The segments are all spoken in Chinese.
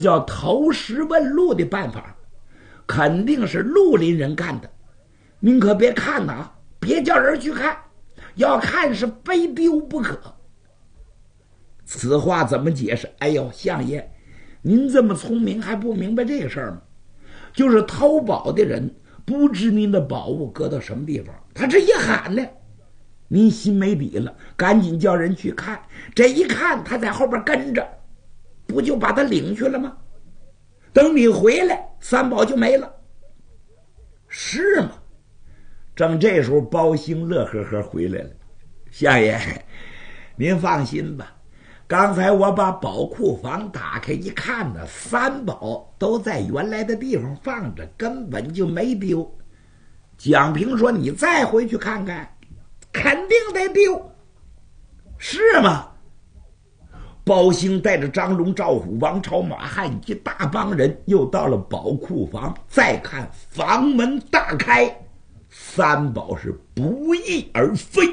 叫投石问路的办法，肯定是绿林人干的。您可别看呐，别叫人去看，要看是非丢不可。此话怎么解释？哎呦，相爷，您这么聪明还不明白这个事儿吗？就是偷宝的人不知您的宝物搁到什么地方，他这一喊呢，您心没底了，赶紧叫人去看。这一看，他在后边跟着，不就把他领去了吗？等你回来，三宝就没了，是吗？正这时候，包兴乐呵呵回来了。相爷，您放心吧，刚才我把宝库房打开一看呢，三宝都在原来的地方放着，根本就没丢。蒋平说：“你再回去看看，肯定得丢，是吗？”包兴带着张龙、赵虎、王朝、马汉一大帮人又到了宝库房，再看房门大开，三宝是不翼而飞，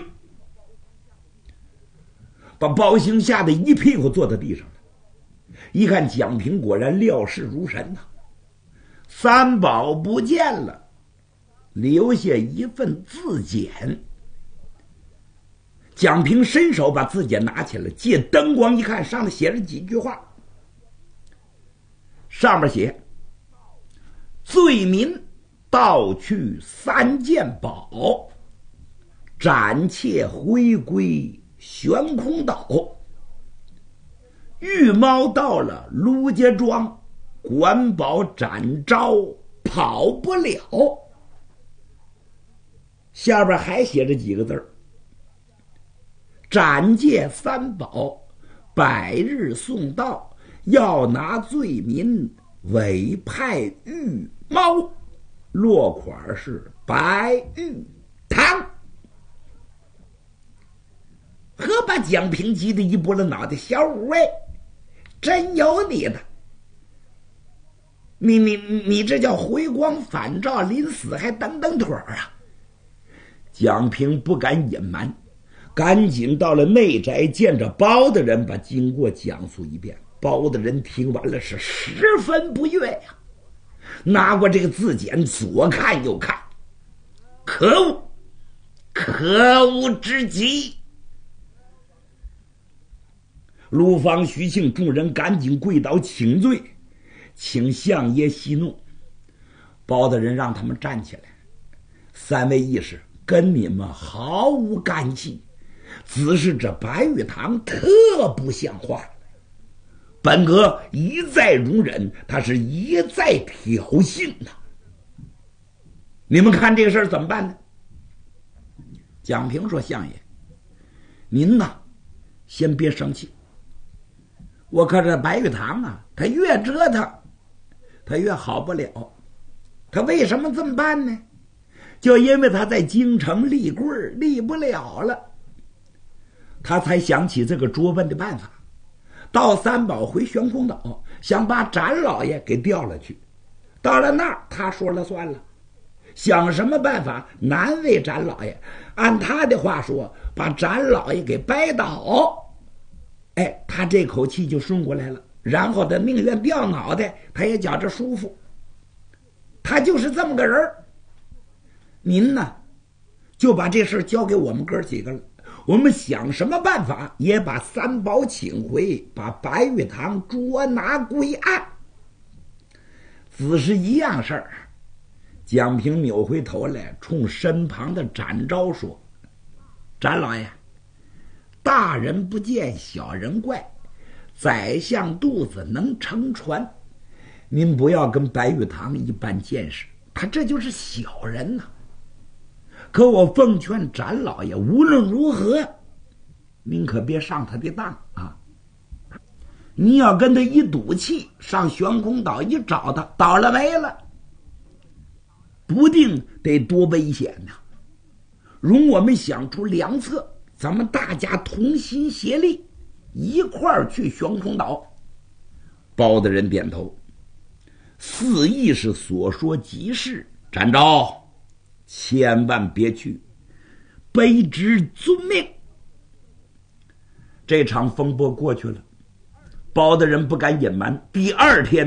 把包兴吓得一屁股坐在地上了。一看蒋平果然料事如神呐，三宝不见了，留下一份字简。蒋平伸手把字典拿起来，借灯光一看，上面写着几句话。上面写：罪民盗去3件宝，斩窃回归悬空岛。玉猫到了卢家庄，管保展昭跑不了。下边还写着几个字儿：斩戒三宝，百日送到，要拿罪民委派玉猫，落款是白玉堂。呵，把蒋平急得一拨了脑袋，小五哎，真有你的！你这叫回光返照，临死还蹬蹬腿啊！蒋平不敢隐瞒，赶紧到了内宅，见着包大人，把经过讲述一遍。包大人听完了是十分不悦呀，拿过这个字简左看右看，可恶，可恶之极！卢方、徐庆众人赶紧跪倒请罪，请相爷息怒。包大人让他们站起来，三位义士跟你们毫无干系，只是这白玉堂特不像话，本阁一再容忍，他是一再挑衅呐。你们看这个事儿怎么办呢？蒋平说：“相爷，您呐，先别生气。我看这白玉堂啊，他越折腾，他越好不了。他为什么这么办呢？就因为他在京城立棍立不了了，他才想起这个捉笨的办法。到三宝回悬空岛，想把展老爷给调了去。到了那儿，他说了算了，想什么办法难为展老爷。按他的话说，把展老爷给掰倒。哎，他这口气就顺过来了，然后他宁愿掉脑袋，他也觉着舒服。他就是这么个人。您呢，就把这事交给我们哥几个了。我们想什么办法也把三宝请回，把白玉堂捉拿归案。只是一样事儿。蒋平扭回头来，冲身旁的展昭说：“展老爷，大人不见小人怪，宰相肚子能撑船，您不要跟白玉堂一般见识，他这就是小人呐。可我奉劝展老爷，无论如何，您可别上他的当啊！你要跟他一赌气，上悬空岛一找他，倒了霉了，不定得多危险呐！容我们想出良策，咱们大家同心协力，一块儿去悬空岛。”包大人点头，四义士所说极是。展昭，千万别去，卑职遵命。这场风波过去了， 包大人不敢隐瞒，第二天